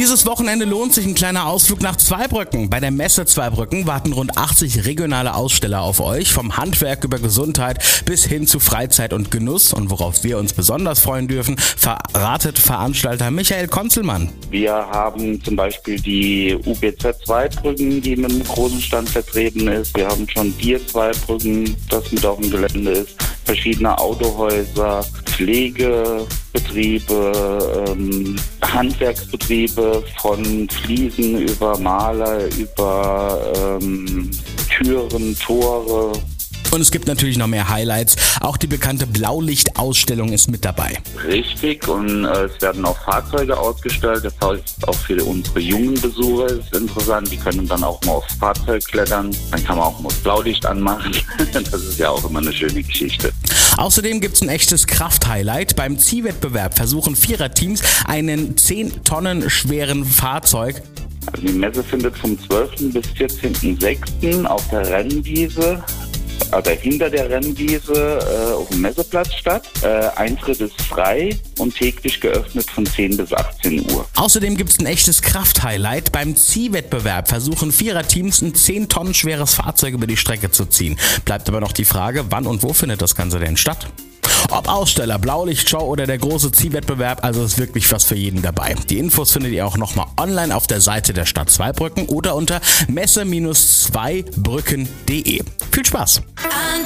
Dieses Wochenende lohnt sich ein kleiner Ausflug nach Zweibrücken. Bei der Messe Zweibrücken warten rund 80 regionale Aussteller auf euch, vom Handwerk über Gesundheit bis hin zu Freizeit und Genuss. Und worauf wir uns besonders freuen dürfen, verratet Veranstalter Michael Konzelmann. Wir haben zum Beispiel die UBZ Zweibrücken, die mit einem großen Stand vertreten ist. Wir haben schon Bier Zweibrücken, das mit auf dem Gelände ist. Verschiedene Autohäuser, Pflegebetriebe, Handwerksbetriebe von Fliesen über Maler, über Türen, Tore. Und es gibt natürlich noch mehr Highlights. Auch die bekannte Blaulichtausstellung ist mit dabei. Richtig, und es werden auch Fahrzeuge ausgestellt. Das heißt, auch für unsere jungen Besucher ist es interessant. Die können dann auch mal aufs Fahrzeug klettern. Dann kann man auch mal das Blaulicht anmachen. Das ist ja auch immer eine schöne Geschichte. Außerdem gibt es ein echtes Kraft-Highlight. Beim Ziehwettbewerb versuchen Viererteams einen 10 Tonnen schweren Fahrzeug. Also die Messe findet vom 12. bis 14.06. auf der Rennwiese, also hinter der Rennwiese auf dem Messeplatz statt. Eintritt ist frei und täglich geöffnet von 10 bis 18 Uhr. Außerdem gibt es ein echtes Kraft-Highlight. Beim Ziehwettbewerb versuchen Viererteams ein 10 Tonnen schweres Fahrzeug über die Strecke zu ziehen. Bleibt aber noch die Frage, wann und wo findet das Ganze denn statt? Ob Aussteller, Blaulichtshow oder der große Ziehwettbewerb, also ist wirklich was für jeden dabei. Die Infos findet ihr auch nochmal online auf der Seite der Stadt Zweibrücken oder unter messe-zweibrücken.de. Viel Spaß!